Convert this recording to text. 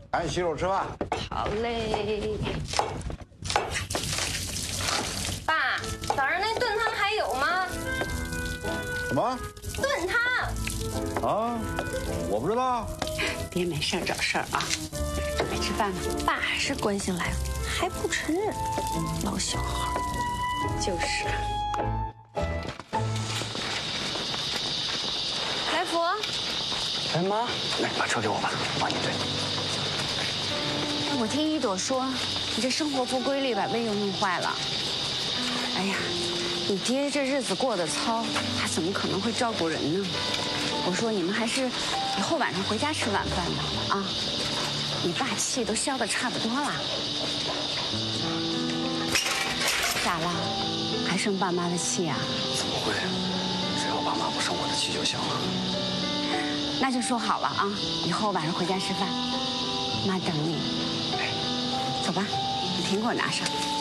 赶紧洗手吃饭。 好嘞。爸，早上那炖汤还有吗？ 什么？ 炖汤。 啊，我不知道。 别没事找事儿啊！准备吃饭吗？ 爸还是关心来了，还不承认，老小孩。 就是。 来福。 哎妈，来把车给我吧，帮你对。 我听一朵说，你这生活不规律，把胃又弄坏了。哎呀，你爹这日子过得糙，他怎么可能会照顾人呢？我说你们还是以后晚上回家吃晚饭吧，啊！你爸气都消得差不多了。咋了？还生爸妈的气啊？ 怎么会？只要爸妈不生我的气就行了。 那就说好了啊，以后晚上回家吃饭，妈等你。走吧，把苹果拿上。